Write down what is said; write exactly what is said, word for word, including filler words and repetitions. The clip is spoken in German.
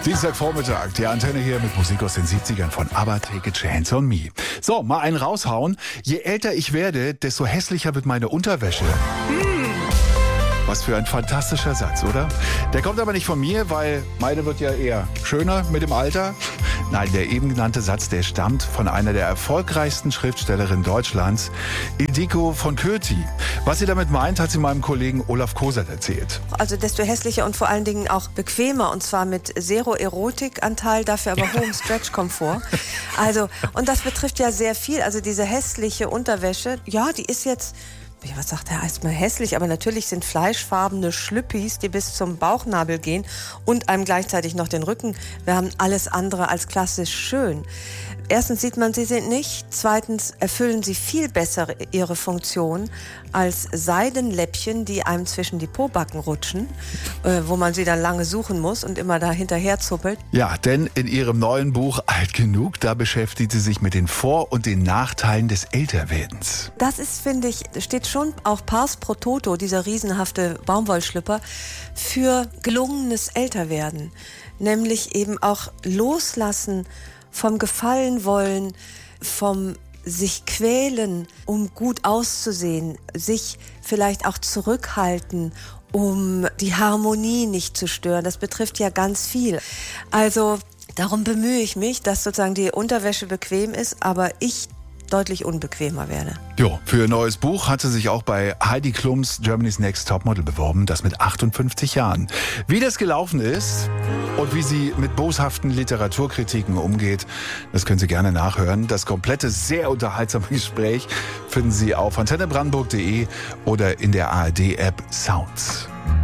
Dienstagvormittag, die Antenne hier mit Musik aus den siebzigern von ABBA, Take a Chance on Me. So, mal einen raushauen. Je älter ich werde, desto hässlicher wird meine Unterwäsche. Was für ein fantastischer Satz, oder? Der kommt aber nicht von mir, weil meine wird ja eher schöner mit dem Alter. Nein, der eben genannte Satz, der stammt von einer der erfolgreichsten Schriftstellerinnen Deutschlands, Ildiko von Kürti. Was sie damit meint, hat sie meinem Kollegen Olaf Kosert erzählt. Also desto hässlicher und vor allen Dingen auch bequemer, und zwar mit Zero-Erotik-Anteil, dafür aber hohem Stretch-Komfort. Also, und das betrifft ja sehr viel. Also diese hässliche Unterwäsche, ja, die ist jetzt... Was sagt er erstmal hässlich, aber natürlich sind fleischfarbene Schlüppis, die bis zum Bauchnabel gehen und einem gleichzeitig noch den Rücken wärmen, alles andere als klassisch schön. Erstens sieht man, sie sind nicht. Zweitens erfüllen sie viel besser ihre Funktion als Seidenläppchen, die einem zwischen die Pobacken rutschen, äh, wo man sie dann lange suchen muss und immer da hinterher zuppelt. Ja, denn in ihrem neuen Buch Alt genug, da beschäftigt sie sich mit den Vor- und den Nachteilen des Älterwerdens. Das ist, finde ich, steht schon auch pars pro toto, dieser riesenhafte Baumwollschlüpper, für gelungenes Älterwerden. Nämlich eben auch loslassen vom Gefallen wollen, vom sich quälen, um gut auszusehen, sich vielleicht auch zurückhalten, um die Harmonie nicht zu stören. Das betrifft ja ganz viel. Also darum bemühe ich mich, dass sozusagen die Unterwäsche bequem ist, aber ich deutlich unbequemer werde. Jo, für ihr neues Buch hat sie sich auch bei Heidi Klums Germany's Next Topmodel beworben, das mit achtundfünfzig Jahren. Wie das gelaufen ist und wie sie mit boshaften Literaturkritiken umgeht, das können Sie gerne nachhören. Das komplette, sehr unterhaltsame Gespräch finden Sie auf antenne brandenburg punkt de oder in der A R D-App Sounds.